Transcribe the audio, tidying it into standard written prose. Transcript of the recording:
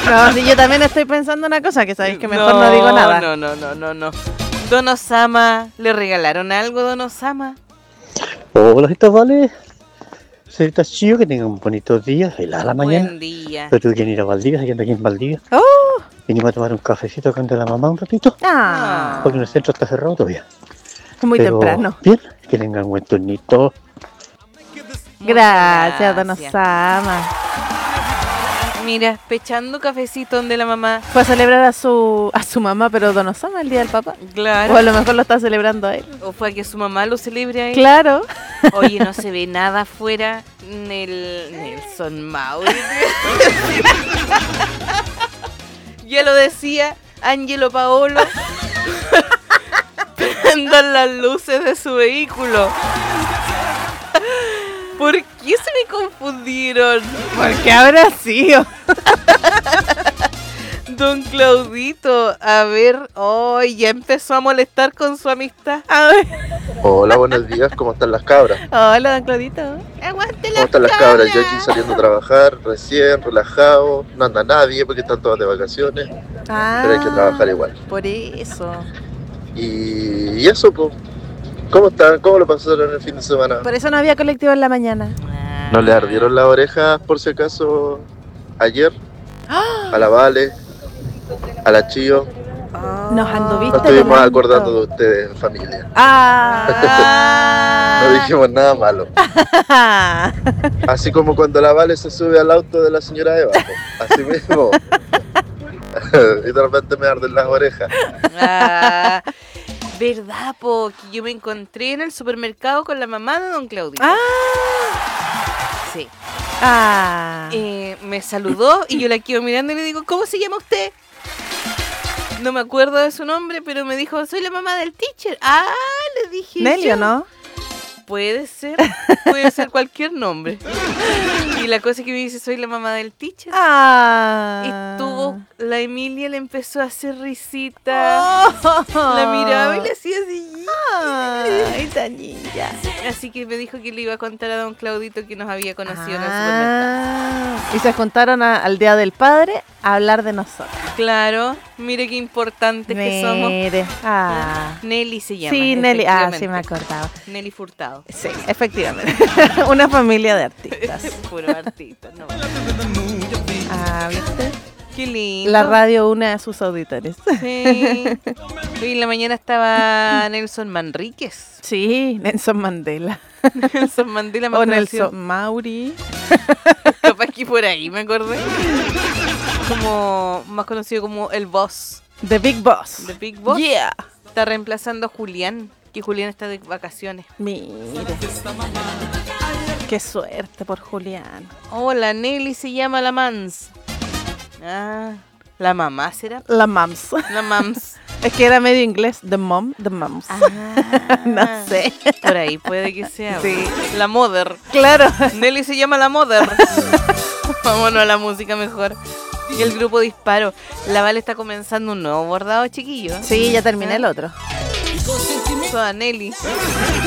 No, sí, yo también estoy pensando una cosa que sabéis que mejor no digo nada. No. Don Osama, ¿le regalaron algo, Don Osama? Hola, estas vale. Señoritas Chío, que tengan un bonito día. Helada la mañana. Buen día. Pero tú quieres ir a Valdivia, aquí ando aquí en Valdivia. ¡Oh! Vinimos a tomar un cafecito acá de la mamá un ratito. Ah, Porque en el centro está cerrado todavía. muy Pero temprano. bien, que tengan buen turnito. Gracias, Don Osama. Mira, pechando cafecito donde la mamá. Fue a celebrar a su mamá, pero Don Osama el día del papá. Claro. O a lo mejor lo está celebrando a él. O fue a que su mamá lo celebre a él. Claro. Oye, no se ve nada afuera. Nelson Mauri. Ya lo decía Angelo Paolo. Prendan las luces de su vehículo. ¿Por qué se me confundieron? ¿Por qué habrá sido? Don Claudito, a ver, ya empezó a molestar con su amistad. A ver. Hola, buenos días, ¿cómo están las cabras? Hola, Don Claudito. Aguante ¿Cómo están las cabras? Yo aquí saliendo a trabajar, recién, relajado, no anda nadie porque están todas de vacaciones, pero hay que trabajar igual. Por eso. Y eso, pues, ¿cómo están? ¿Cómo lo pasaron el fin de semana? Por eso no había colectivo en la mañana. ¿No le ardieron las orejas por si acaso ayer? ¡Ah! A la Vale, a la Chío. Nos anduviste. Nos estuvimos pelando. acordando de ustedes en familia. Ah. No dijimos nada malo. Así como cuando la Vale se sube al auto de la señora Eva, po. Así mismo. Y de repente me arden las orejas. ¿Verdad, po? Que yo me encontré en el supermercado con la mamá de Don Claudito. Sí. Me saludó y yo la quedo mirando y le digo, ¿cómo se llama usted? No me acuerdo de su nombre, pero me dijo, soy la mamá del teacher. Le dije Nelly, yo. ¿no? Puede ser cualquier nombre. Y la cosa es que me dice, soy la mamá del teacher. Y la Emilia le empezó a hacer risita. La miraba y le hacía así. Ay, esta niña. Así que me dijo que le iba a contar a Don Claudito que nos había conocido en el supermercado. Y se juntaron al Día del Padre a hablar de nosotros. Claro, mire qué importantes que somos. Nelly se llama. Sí, Nelly. Sí me acordaba. Nelly Furtado. Sí, efectivamente. Una familia de artistas. Puro artista, no. ¿Viste? Qué lindo. La radio une a sus auditores. Sí. Hoy en la mañana estaba Nelson Manríquez. Sí, Nelson Mandela. Nelson Mandela más o conocido. Nelson Mauri. Capaz que por ahí me acordé. Como más conocido como el Boss. The Big Boss. The Big Boss. Yeah. Está reemplazando a Julián. Que Julián está de vacaciones. Mire. Qué suerte por Julián. Hola, Nelly se llama la Mans. ¿La mamá será? La Mams. La Mams. Es que era medio inglés. The Mom, The Mams. No sé. Por ahí puede que sea. Sí. La Mother. Claro. Nelly se llama la Mother. Vámonos a la música mejor. Y el grupo Disparo. La Vale está comenzando un nuevo bordado, chiquillo. Sí, ya terminé el otro. Toda Nelly.